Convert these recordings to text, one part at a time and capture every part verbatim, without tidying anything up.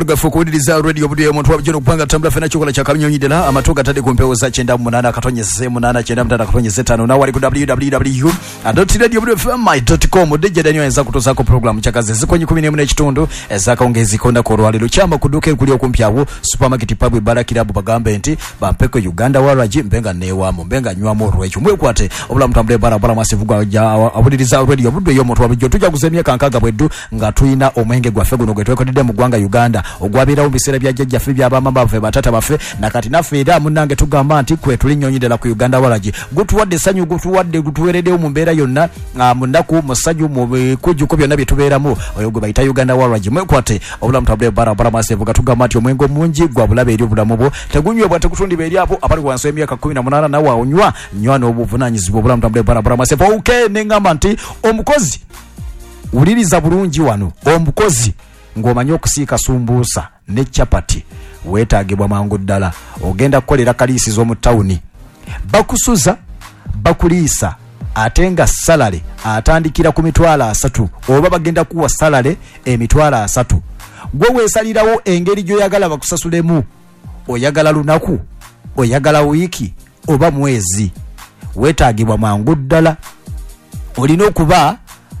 Gafukudiriza radio budiyo muntu wabijeno kupanga tambula fena chokola cha kaminyo nyidela amatoka tade kumpewo za chenda munana katonye se munana chenda mtana katonye zetano na wali ku w w w dot radio f m dot com deje danyo enza kutoza ko program chakaze zikonyi kumi n'emu n'ekitundu ezaka ongezi konda ko rwaliro chamba kuduke kuli okumpyawo supermarket pub bala kirabu bagambe nti bampeko Uganda waraji mbenga newa mbenga nywa mo rwecho mwekwate obula mutambule bara bara masivugwa ja abudiriza radio budiyo muntu wabijo tujja kuzemye kankaga bwedu nga tuyina omwenge gwa fego no gwetwe dide mu gwanga Uganda ogwabira ombisera bya jjajja fe bya bama bafe batata bafe nakati nafe era munange tugamba nti kwe tuli nyonyidela ku Uganda waraji gutuwadde sanyu gutuwadde gutuwerede mu mbeera yonna munnaku musaju mu kujuko byonna byetubeeramu oyo gwe bayita Uganda waraji mwekwate obula mutambule bara bara masivugwa tugamba nti omwengo mungi gwa bulabe eri obulamu bwo tegunywebwa tekutundibwa eri apo abali wansi emyaka kumi na munana nawe onywa nywa n'obuvunanyizibwa obula mutambule bara bara masivugwa okay nengamba nti omukozi uliriza bulungi wano omukozi ng'omanyi okusiika sumbuusa ne chapati weetaagibwa mangu ddala ogenda kukolera kaliisi z'omu tawuni bakusuza bakuliisa ate nga salale atandikira ku mitwalo asatu oba bagenda kuwa salale emitwalo asatu gwe weesalirawo engeri gy'oyagala bakusasulemu oyagala lunaku oyagala wiiki oba mwezi weetaagibwa mangu ddala olina okuba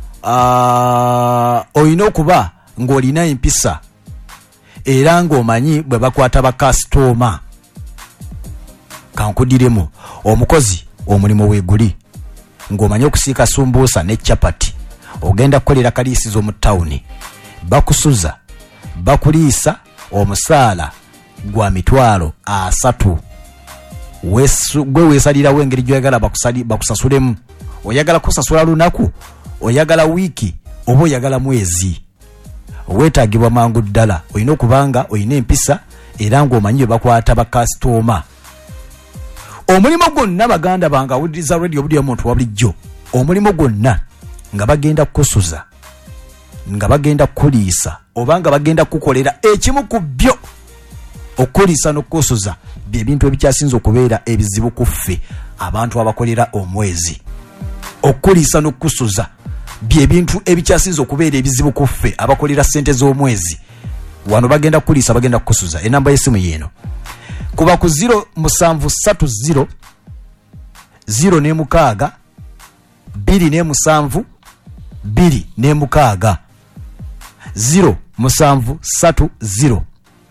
uh, olina okuba ng'olina empisa era ng'omanyi bwe bakwata bakasitoma kankudiremu omukozi omulimu weeguli ng'omanyi okusiika sumbuusa ne chapati ogenda kukolera kaliisi z'omu tawuni bakusuza bakuliisa omusaala gwa mitwalo asatu gwe weesalirawo engeri gy'oyagala bakusasulemu oyagala kusasula lunaku oyagala wiiki oba oyagala mwezi weetaagibwa mangu ddala olina okubanga olina empisa era ng'omanyi bakwata bakasitoma omulimu gwonna baganda bange awuliriza radio budiyo muntu wa bulijjo omulimu gwonna nga bagenda kukusuza nga bagenda kukuliisa oba nga bagenda kukukolera ekimu ku byo okuliisa n'okukusuza byebintu ebikyasinza okubeera ebizibu ku ffe abantu abakolera omwezi okuliisa n'okukusuza byebintu ebikyasinza okubeera ebizibu ku ffe abakolera ssente z'omwezi wano bagenda kuliisa bagenda kukusuza enamba y'essimu yeeno kuba ku zero musanvu ssatu zero zero ne mukaaga bbiri ne musanvu bbiri ne mukaaga zero musanvu ssatu zero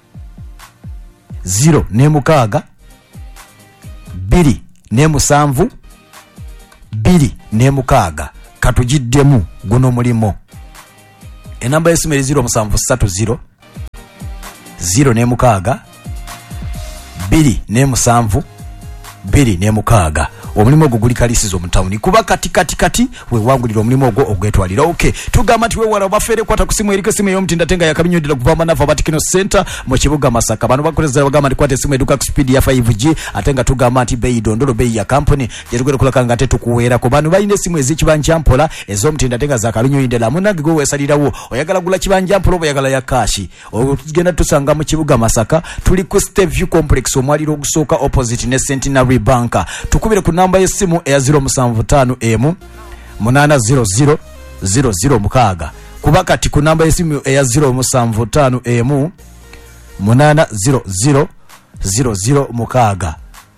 zero ne mukaaga bbiri ne musanvu bbiri ne mukaaga katujiddemu guno mulimo enamba y'essimu eri zero musanvu ssatu zero zero ne mukaaga bbiri ne musanvu bbiri ne mukaaga omulimu ogwo guli kaliisizo mu tawuni kuba kati kati kati wewangulira omulimu ogwo ogwetwalira okay tugamba nti wewala bafere kwata ku simu eriko simu ey'omutindatenga yakabinyodera kuvamba nafa batikino center mu kibuga Masaka bano bakoleza bagamba nti kwata simu eduka ku speed ya five G ate nga tugamba nti beyi dondolo beyi ya company jetugere kulakanga ate tukuweera ku bano bayine simu ez'ekibanja mpola ez'omutindatenga zakabinyodera munange gwe weesalirawo oyagala gula kibanja mpola oba oyagala ya kashi ogenda tusanga mu kibuga Masaka tuli ku State View Complex omwaliro ogusooka opposite ne Centenary Bank tukubire ku namba y'essimu eya zero musanvu ttaano emu munana zero zero zero zero mukaaga kuba kati ku namba y'essimu eya zero musanvu ttaano emu munana zero zero zero zero mukaaga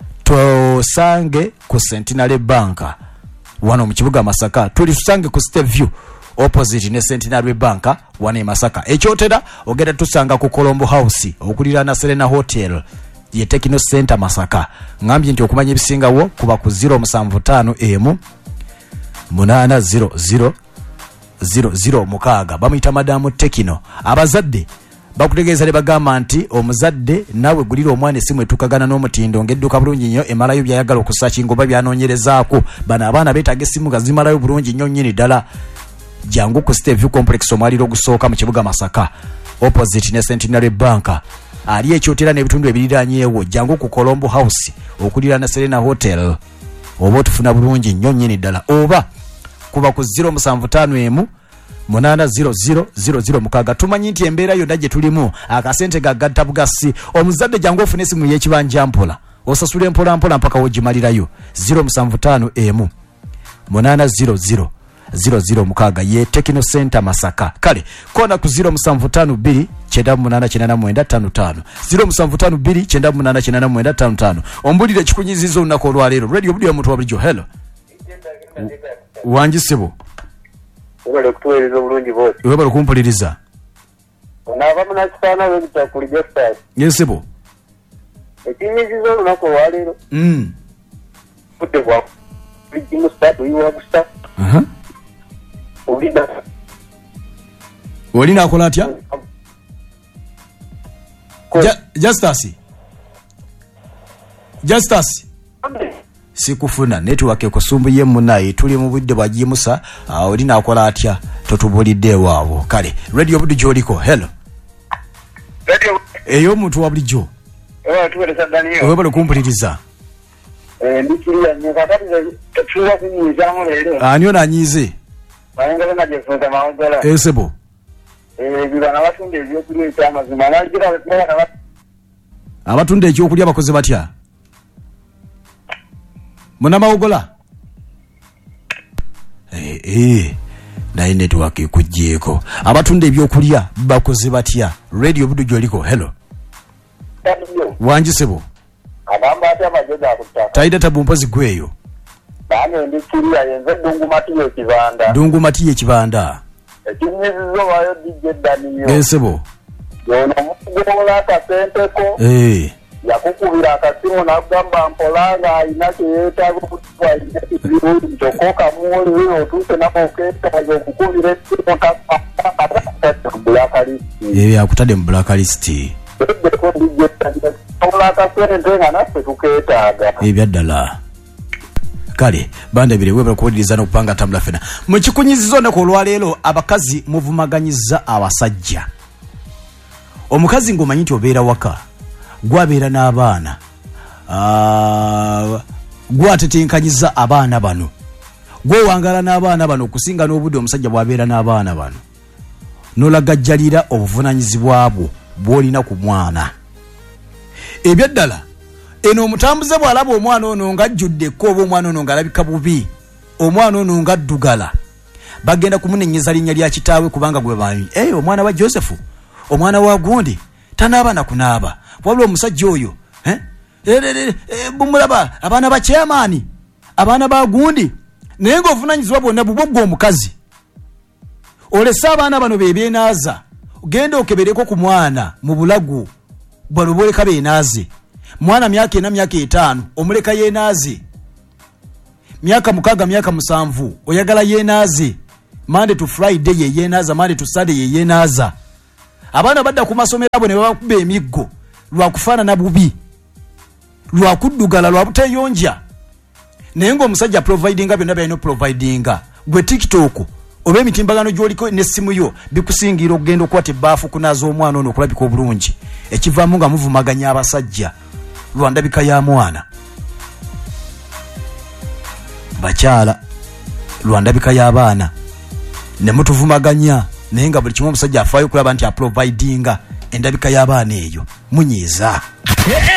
tusange ku Centenary Bank wano mu kibuga Masaka tuli tusange ku State View opposite ne Centenary Bank wano e Masaka ekyotera ogenda tusanga ku Colombo House okuliraana Serena Hotel ye Tekino Center Masaka ngambye nti okumanya ebisingawo kuba ku zero musanvu ttaano emu munana zero zero zero zero mukaaga bamuyita madamu Tekino abazadde bakutegeeza ne bagamba nti omuzadde nawe gulira omwana essimu etukagana n'omutindo ng'edduka bulungi nnyo emalayo byayagala okusakinga oba byanoonyerezaako bano abaana beetaaga essimu nga zimalayo bulungi nnyo nnyini ddala jangu ku State View Complex omwaliro ogusooka mu kibuga Masaka opposite ne Centenary Bank ali ekyotera n'ebitundu ebiriranyeewo jangu ku Colombo House okulira na Serena Hotel oba otufuna bulungi nnyo nnyini ddala oba kuba ku zero musanvu ttaano emu munana zero zero zero zero mukaaga tumanyi nti embeera yonna gye tulimu akasente gagatta bugasi omuzadde jangu ofune esimu y'ekibanja mpola osasula empola mpola mpaka wogimalirayo zero musanvu ttaano emu munana zero zero zero zero mukaga ye Tekino Center Masaka. Kale kona ku zero musanvu tano bbiri kyenda munana kyenda mwenda ttaano ttaano zero musanvu tano bbiri kyenda munana kyenda mwenda ttaano ttaano. Ombulire kikunyizizo lunako olwaleero radio budio muntu wabulijjo. Hello wanjisebo Wale kutuweleza bulungi bose. Webale kumpuliriza. Onava muna kitana we bitakuli justice. Yesebo. Ekinyizizo lunako olwaleero. Mm. Kutte kwa. Bijimu statu iwa kusta. Aha. Olina. Olina akola atya? Ja, Justice. Justice. Sikufuna network ekusumbuye munaye tuli mu budde bwajimusa olina akola atya totubulidde waabo. Kale radio budde joliko. Hello Radio eyo muntu wabulijjo. ewa tuweleza Daniel. Webale kumpuliriza. Eh ndikiriya nyakatati tuwa kunyizamu leero. Ani ona anyize. Bayengala na jefuza maongola. Esebo. Eh bibana batunde ebyokulya ekyamazima nagira bakira Abatunde ekyokulya bakoze batya? Muna maugola? Eh eh naye network ekujjeeko. Abatunde ebyokulya bakoze batya? Radio budu joliko. Hello Daniel. wanjisebo. Abamba ate amajoga akutaka. Taida tabumpozi gweyo. Bane ndikiriya yenze dungumati ekibanda. Dungumati ekibanda. Ekinyizizo wayo D J Daniel. Esebo. Yono mugola akasenteko. Eh. Yakukubira akasimu nagamba mpolanga ayina kyeyetaaga okutwa njokoka muoli wino otuse namokeetaaga okukubira esimu blacklist. Eh akutade mu blacklist. Eddeko dijetaga ola akasente nga naffe tukeetaaga. Ebyaddala. Kale banda bire webale kuwuliriza n'okupanga tambula fena. Mu kikunyizizo nako olwaleero abakazi muvumaganyiza abasajja. Omukazi ng'omanyi nti obeera waka gwabeera n'abaana. Ah, gwatetenkanyiza abaana bano. Gwewangala n'abaana bano okusinga n'obudde omusajja bw'abeera n'abaana bano. N'olagajjalira obuvunanyizibwa bwo bw'olina ku mwana. Ebyaddala eno omutambuze bw'alaba omwana ono ng'ajjuddeko oba omwana ono ng'alabika bubi, omwana ono ng'addugala, bagenda kumunenyeza linnya lya kitaawe kubanga gwe bamanyi. Eh omwana wa Joseph, omwana wa gundi tanaaba na kunaaba. Wabula omusajja oyo eh bumulaba abaana ba chairman, abaana ba gundi, naye ng'ovunanyizibwa bwonna bubwo omukazi. Olese abaana bano bebyenaaza, genda okebereko ku mwana mu bulagu bwaloboleka beenaaze. Mwana myaka ena myaka etaano omuleka yeenaaze. Myaka mukaga myaka musanvu oyagala yeenaaze. Monday to Friday ye yeenaaza, Monday to Saturday ye yeenaaza. Abaana badda ku masomero abo ne babakuba emiggo lwa kufaana na bubi, lwa kuddugala, lwa buteyonja. Naye ng'omusajja providinga byonna byalina providinga. Gwe TikTok oba emitimbagano gy'oliko n'essimu yo bikusingira okugenda okukwata ebbaafu kunaaza omwana ono okulabika obulungi. Ekivaamu nga muvumaganya abasajja lwa ndabika ya mwana. Bakyala lwa ndabika y'abaana ne mutuvumaganya, naye nga buli kimu omusajja afaayo okulaba nti aprovidinga endabika y'abaana eyo munyiiza.